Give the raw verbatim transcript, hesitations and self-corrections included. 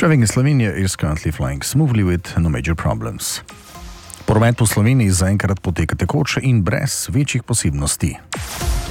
Traveling in Slovenia is currently flying smoothly with no major problems. Promet po Sloveniji zaenkrat poteka tekoče in brez večjih posebnosti.